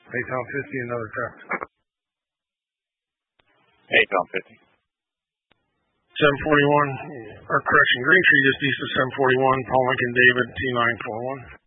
Tom 50, another text. Hey, Tom 50. 741, or correction, Green Tree just east of 741, Paul Lincoln David, T941.